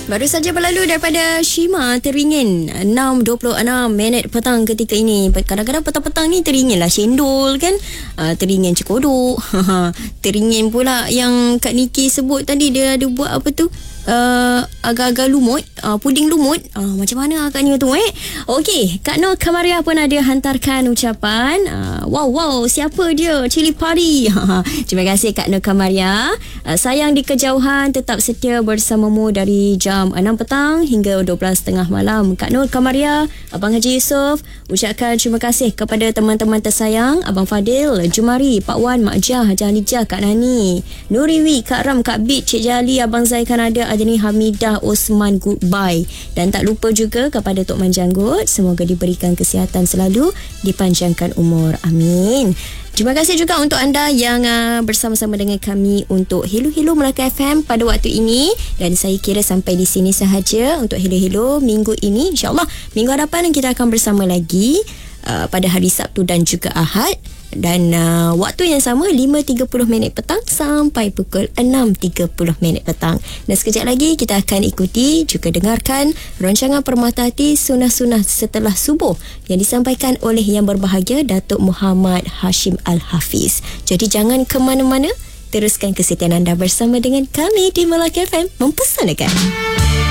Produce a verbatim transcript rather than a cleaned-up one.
Baru saja berlalu daripada Shima teringin enam dua puluh enam minit petang ketika ini. Kadang-kadang petang-petang ni teringin lah cendol kan, uh, teringin cekodok. Teringin pula yang Kak Niki sebut tadi, dia ada buat apa tu, Uh, agak-agak lumut, uh, puding lumut. uh, Macam mana agaknya tu eh Okey, Kak Nur Kamaria pun ada hantarkan ucapan. uh, Wow wow, siapa dia? Cili pari. Terima kasih Kak Nur Kamaria. uh, Sayang di kejauhan, tetap setia bersamamu dari jam enam petang hingga dua belas tiga puluh malam. Kak Nur Kamaria, Abang Haji Yusof ucapkan terima kasih kepada teman-teman tersayang, Abang Fadil, Jumari, Pak Wan, Mak Jah, Haji Halijah, Kak Nani, Nuriwi, Kak Ram, Kak Bit, Cik Jali, Abang Zai Kanada, Ajani Hamidah Osman, goodbye. Dan tak lupa juga kepada Tok Manjanggut, semoga diberikan kesihatan selalu, dipanjangkan umur, amin. Terima kasih juga untuk anda yang uh, bersama-sama dengan kami untuk Hello Hello Melaka F M pada waktu ini. Dan saya kira sampai di sini sahaja untuk Hello Hello minggu ini. InsyaAllah minggu hadapan kita akan bersama lagi uh, pada hari Sabtu dan juga Ahad. Dan uh, waktu yang sama lima tiga puluh minit petang sampai pukul enam tiga puluh minit petang. Dan sekejap lagi kita akan ikuti juga dengarkan rancangan Permata Hati Sunnah-Sunnah setelah subuh yang disampaikan oleh yang berbahagia Datuk Muhammad Hashim Al-Hafiz. Jadi jangan ke mana-mana, teruskan kesetiaan anda bersama dengan kami di Melaka F M, mempesanakan.